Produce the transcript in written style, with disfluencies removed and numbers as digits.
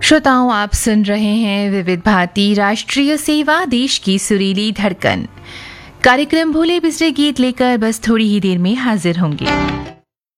श्रोताओं, आप सुन रहे हैं विविध भारती राष्ट्रीय सेवा, देश की सुरीली धड़कन। कार्यक्रम भोले बिसरे गीत लेकर बस थोड़ी ही देर में हाजिर होंगे।